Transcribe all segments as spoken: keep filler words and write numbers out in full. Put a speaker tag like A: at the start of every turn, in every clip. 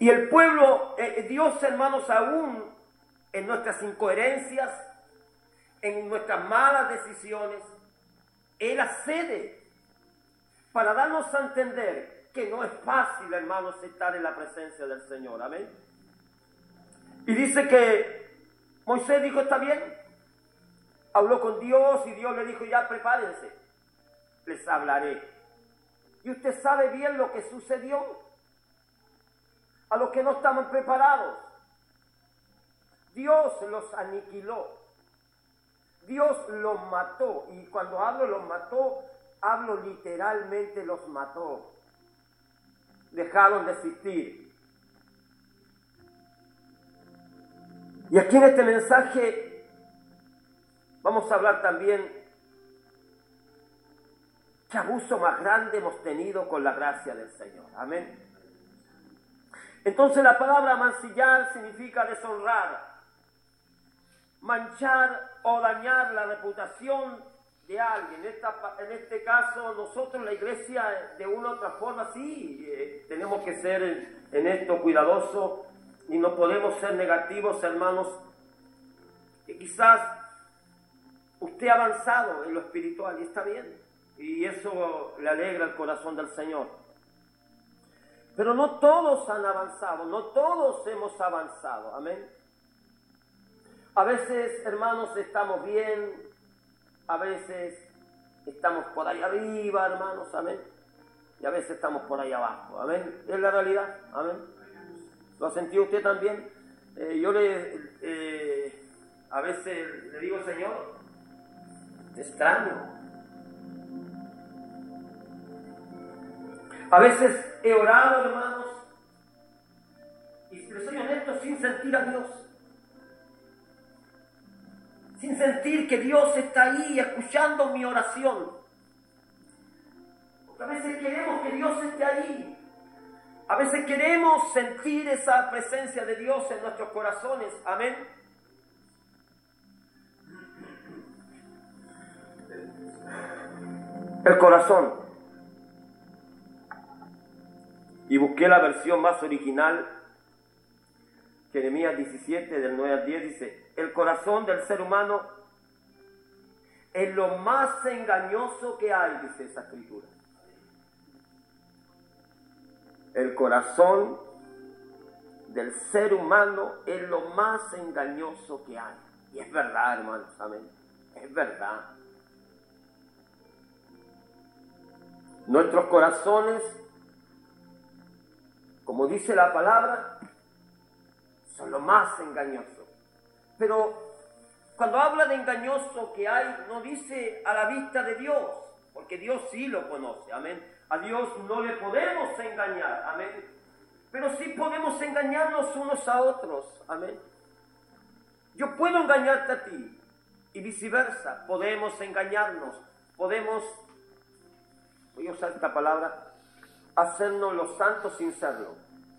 A: Y el pueblo, eh, Dios, hermanos, aún en nuestras incoherencias, en nuestras malas decisiones, Él accede para darnos a entender que no es fácil, hermanos, estar en la presencia del Señor. Amén. Y dice que Moisés dijo, está bien. Habló con Dios y Dios le dijo, ya prepárense, les hablaré. Y usted sabe bien lo que sucedió. A los que no estaban preparados, Dios los aniquiló. Dios los mató. Y cuando hablo los mató, hablo literalmente los mató. Dejaron de existir. Y aquí en este mensaje vamos a hablar también qué abuso más grande hemos tenido con la gracia del Señor. Amén. Entonces la palabra mancillar significa deshonrar, manchar o dañar la reputación de alguien. En, esta, en este caso nosotros, la iglesia, de una u otra forma, sí, eh, tenemos que ser en, en esto cuidadosos y no podemos ser negativos, hermanos. Que quizás usted ha avanzado en lo espiritual y está bien, y eso le alegra el corazón del Señor. Pero no todos han avanzado, no todos hemos avanzado, amén. A veces, hermanos, estamos bien, a veces estamos por ahí arriba, hermanos, amén. Y a veces estamos por ahí abajo, amén. Es la realidad, amén. ¿Lo ha sentido usted también? Eh, yo le, eh, a veces le digo, Señor, te extraño. A veces he orado, hermanos, y les soy honesto, sin sentir a Dios. Sin sentir que Dios está ahí escuchando mi oración. Porque a veces queremos que Dios esté ahí. A veces queremos sentir esa presencia de Dios en nuestros corazones. Amén. El corazón. Y busqué la versión más original, Jeremías diecisiete, del nueve al diez, dice, el corazón del ser humano es lo más engañoso que hay, dice esa escritura. El corazón del ser humano es lo más engañoso que hay. Y es verdad, hermanos, amén. Es verdad. Nuestros corazones, como dice la palabra, son lo más engañoso. Pero cuando habla de engañoso que hay, no dice a la vista de Dios, porque Dios sí lo conoce, amén. A Dios no le podemos engañar, amén. Pero sí podemos engañarnos unos a otros, amén. Yo puedo engañarte a ti y viceversa. Podemos engañarnos, podemos, voy a usar esta palabra, hacernos los santos sin serlo.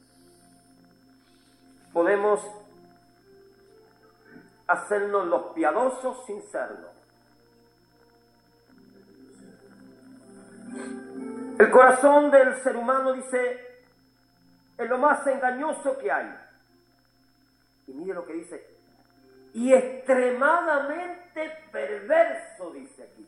A: Podemos hacernos los piadosos sin serlo. El corazón del ser humano, dice, es lo más engañoso que hay. Y mire lo que dice, y extremadamente perverso, dice aquí.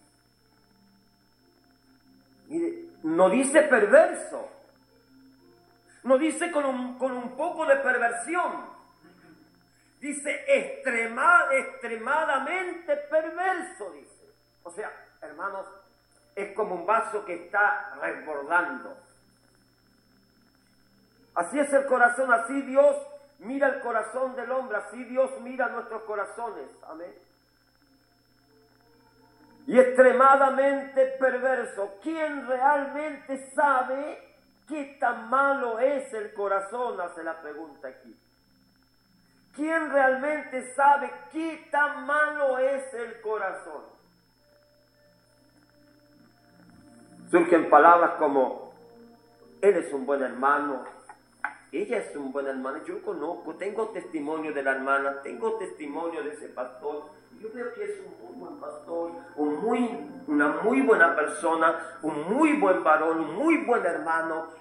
A: Mire, no dice perverso, no dice con un, con un poco de perversión, dice extrema, extremadamente perverso, dice. O sea, hermanos, es como un vaso que está desbordando. Así es el corazón, así Dios mira el corazón del hombre, así Dios mira nuestros corazones, amén. Y extremadamente perverso. ¿Quién realmente sabe qué tan malo es el corazón? Hace la pregunta aquí. ¿Quién realmente sabe qué tan malo es el corazón? Surgen palabras como, él es un buen hermano, ella es un buen hermano, yo conozco, tengo testimonio de la hermana, tengo testimonio de ese pastor, yo veo que es un muy buen pastor, un muy, una muy buena persona, un muy buen varón, un muy buen hermano,